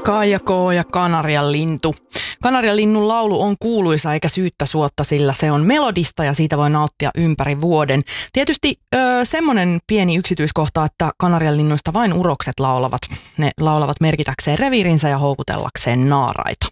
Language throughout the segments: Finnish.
Kaija K. ja Kanarian lintu. Kanarian linnun laulu on kuuluisa eikä syyttä suotta, sillä se on melodista ja siitä voi nauttia ympäri vuoden. Tietysti semmoinen pieni yksityiskohta, että Kanarian linnuista vain urokset laulavat. Ne laulavat merkitäkseen reviirinsä ja houkutellakseen naaraita.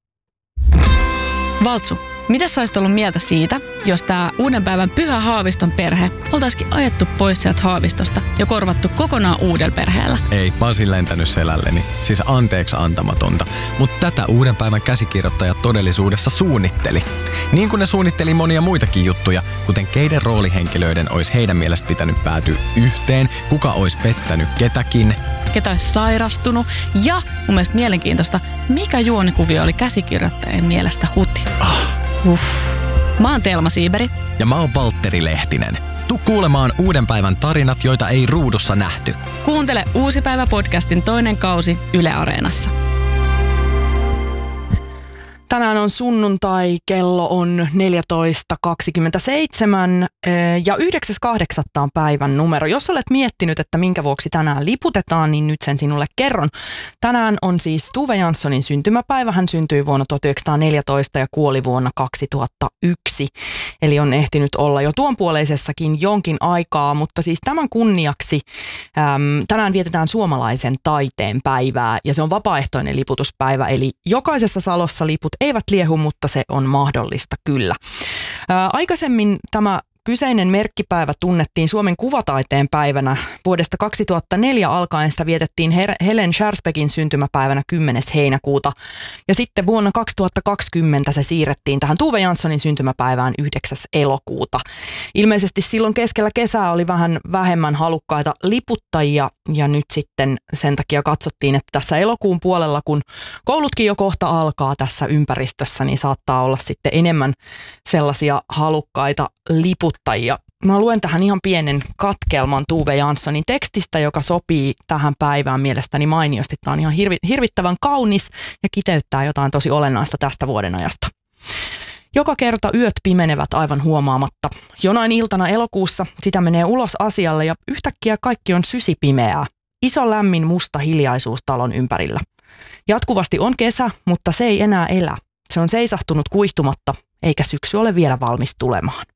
Valtsu, mitä sä olisit ollut mieltä siitä, jos tää uuden päivän Pyhä Haaviston perhe oltaisikin ajettu pois sieltä Haavistosta ja korvattu kokonaan uudella perheellä? Ei, mä olisin lentänyt selälleni. Siis anteeksi antamatonta. Mutta tätä uuden päivän käsikirjoittaja todellisuudessa suunnitteli. Niin kuin ne suunnitteli monia muitakin juttuja, kuten keiden roolihenkilöiden olisi heidän mielestä pitänyt päätyä yhteen, kuka olisi pettänyt ketäkin, ketä olisi sairastunut ja mun mielestä mielenkiintoista, mikä juonikuvio oli käsikirjoittajien mielestä huti. Mä oon Telma Siiberi. Ja mä oon Valtteri Lehtinen. Tuu kuulemaan uuden päivän tarinat, joita ei ruudussa nähty. Kuuntele Uusi päivä podcastin toinen kausi Yle Areenassa. Tänään on sunnuntai, kello on 14.27 ja 9.8. on päivän numero. Jos olet miettinyt, että minkä vuoksi tänään liputetaan, niin nyt sen sinulle kerron. Tänään on siis Tove Janssonin syntymäpäivä. Hän syntyi vuonna 1914 ja kuoli vuonna 2001. Eli on ehtinyt olla jo tuon puoleisessakin jonkin aikaa, mutta siis tämän kunniaksi tänään vietetään suomalaisen taiteen päivää ja se on vapaaehtoinen liputuspäivä. Eli jokaisessa salossa liput eivät liehu, mutta se on mahdollista kyllä. Aikaisemmin tämä kyseinen merkkipäivä tunnettiin Suomen kuvataiteen päivänä. Vuodesta 2004 alkaen sitä vietettiin Helen Schersbeckin syntymäpäivänä 10. heinäkuuta. Ja sitten vuonna 2020 se siirrettiin tähän Tove Janssonin syntymäpäivään 9. elokuuta. Ilmeisesti silloin keskellä kesää oli vähän vähemmän halukkaita liputtajia ja nyt sitten sen takia katsottiin, että tässä elokuun puolella, kun koulutkin jo kohta alkaa tässä ympäristössä, niin saattaa olla sitten enemmän sellaisia halukkaita liputtajia. Mä luen tähän ihan pienen katkelman Tove Janssonin tekstistä, joka sopii tähän päivään mielestäni mainiosti. Tämä on ihan hirvittävän kaunis ja kiteyttää jotain tosi olennaista tästä vuodenajasta. Joka kerta yöt pimenevät aivan huomaamatta. Jonain iltana elokuussa sitä menee ulos asialle ja yhtäkkiä kaikki on sysipimeää. Iso lämmin musta hiljaisuus talon ympärillä. Jatkuvasti on kesä, mutta se ei enää elä. Se on seisahtunut kuihtumatta, eikä syksy ole vielä valmis tulemaan.